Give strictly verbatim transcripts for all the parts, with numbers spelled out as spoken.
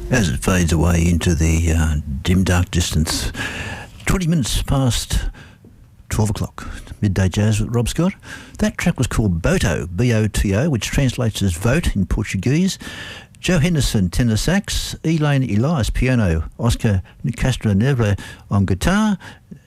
as it fades away into the uh, dim, dark distance. twenty minutes past twelve o'clock. Midday Jazz with Rob Scott. That track was called Boto, B O T O, which translates as vote in Portuguese. Joe Henderson, tenor sax. Elaine Elias, piano. Oscar Castro Neves on guitar.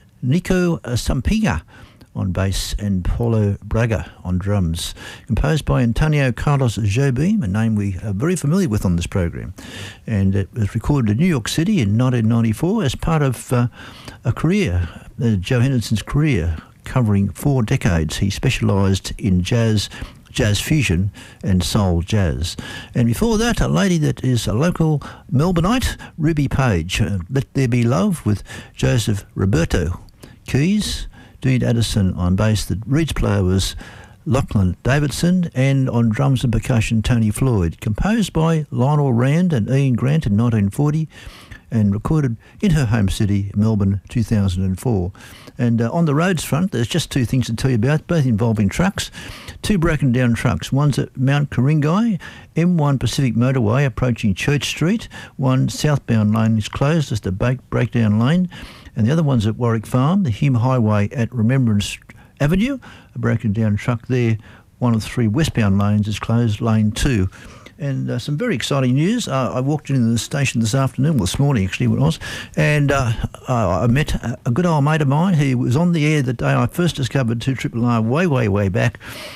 Nico Sampinga on bass, and Paulo Braga on drums. Composed by Antonio Carlos Jobim, a name we are very familiar with on this program. And it was recorded in New York City in nineteen ninety-four as part of uh, a career, uh, Joe Henderson's career, covering four decades. He specialised in jazz, jazz fusion and soul jazz. And before that, a lady that is a local Melbourneite, Ruby Page. Uh, Let There Be Love with Joseph Roberto. Keys, Dean Addison on bass. The reeds player was Lachlan Davidson, and on drums and percussion Tony Floyd. Composed by Lionel Rand and Ian Grant in nineteen forty and recorded in her home city, Melbourne, two thousand four. And uh, on the roads front, there's just two things to tell you about, both involving trucks. Two broken down trucks. One's at Mount Ku-ring-gai, M one Pacific Motorway approaching Church Street. One southbound lane is closed, just a break, breakdown lane. And the other one's at Warwick Farm, the Hume Highway at Remembrance Avenue. A broken down truck there. One of three westbound lanes is closed, lane two. And uh, some very exciting news. Uh, I walked into the station this afternoon, well, this morning actually when it was, and uh, I met a good old mate of mine. He was on the air the day I first discovered two Triple R way, way, way back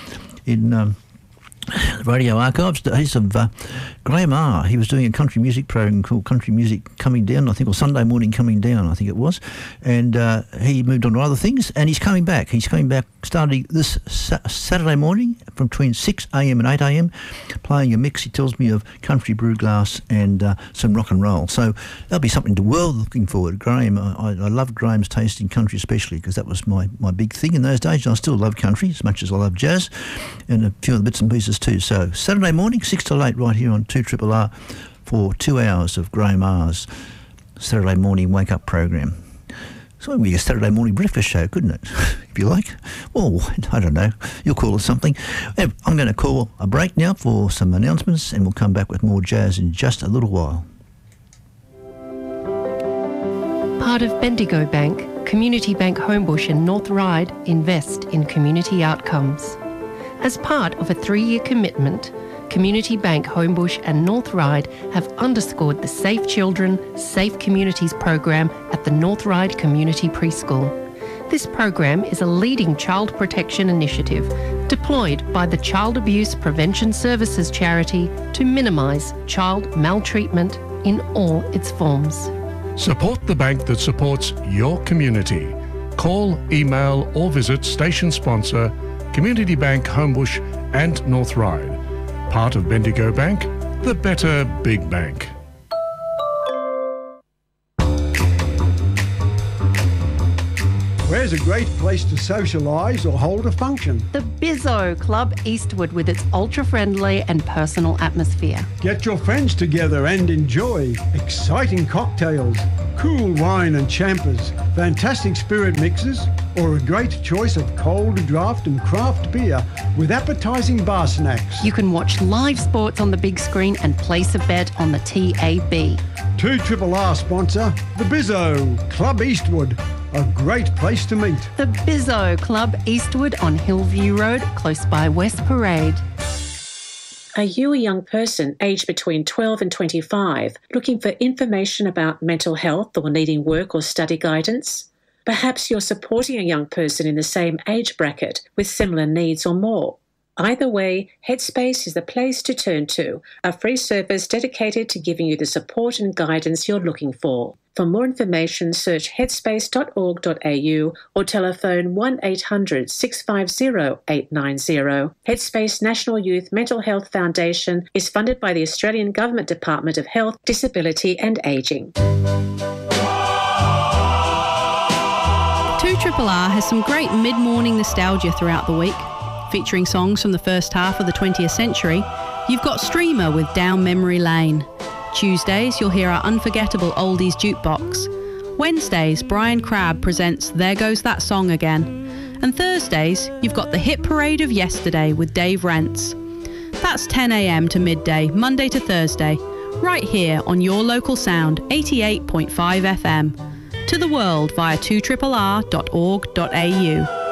in um, the radio archives days of uh, Graham R. He was doing a country music program called Country Music Coming Down, I think, or Sunday Morning Coming Down, I think it was. And uh, he moved on to other things, and he's coming back. He's coming back starting this sa- Saturday morning from between six a.m. and eight a.m, playing a mix, he tells me, of country brew glass and uh, some rock and roll. So that'll be something to well looking forward. Graham, I, I love Graham's taste in country especially, because that was my, my big thing in those days, and I still love country as much as I love jazz and a few other bits and pieces too. So Saturday morning, six to eight, right here on two Triple R for two hours of Graham R's Saturday morning wake-up program. So it would be a Saturday morning breakfast show, couldn't it? If you like. Well, I don't know. You'll call it something. I'm going to call a break now for some announcements, and we'll come back with more jazz in just a little while. Part of Bendigo Bank, Community Bank Homebush and North Ryde invest in community outcomes. As part of a three-year commitment, Community Bank Homebush and North Ryde have underscored the Safe Children, Safe Communities program at the North Ryde Community Preschool. This program is a leading child protection initiative deployed by the Child Abuse Prevention Services charity to minimise child maltreatment in all its forms. Support the bank that supports your community. Call, email or visit station sponsor Community Bank Homebush and North Ryde. Part of Bendigo Bank, the better big bank. Where's a great place to socialise or hold a function? The Bizzo Club Eastwood, with its ultra-friendly and personal atmosphere. Get your friends together and enjoy exciting cocktails, cool wine and champers, fantastic spirit mixes, or a great choice of cold draft and craft beer with appetising bar snacks. You can watch live sports on the big screen and place a bet on the T A B. two Triple R sponsor, the Bizzo Club Eastwood. A great place to meet. The Bizzo Club Eastwood on Hillview Road, close by West Parade. Are you a young person aged between twelve and twenty-five looking for information about mental health or needing work or study guidance? Perhaps you're supporting a young person in the same age bracket with similar needs or more. Either way, Headspace is the place to turn to, a free service dedicated to giving you the support and guidance you're looking for. For more information, search headspace dot org dot a u or telephone one eight hundred six five zero eight nine zero. Headspace National Youth Mental Health Foundation is funded by the Australian Government Department of Health, Disability and Ageing. two Triple R has some great mid-morning nostalgia throughout the week. Featuring songs from the first half of the twentieth century, you've got Streamer with Down Memory Lane. Tuesdays, you'll hear our unforgettable oldies jukebox. Wednesdays, Brian Crabb presents There Goes That Song Again. And Thursdays, you've got the hit parade of yesterday with Dave Rents. That's ten a m to midday, Monday to Thursday, right here on your local sound eighty-eight point five F M. To the world via two R R R dot org dot A U.